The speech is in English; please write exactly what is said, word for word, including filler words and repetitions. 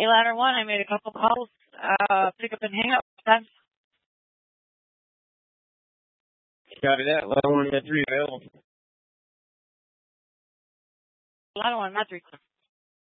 Hey, ladder one, I made a couple calls. Uh, pick up and hang up. Time. Copy that. Ladder one, got three available. Ladder one, not three.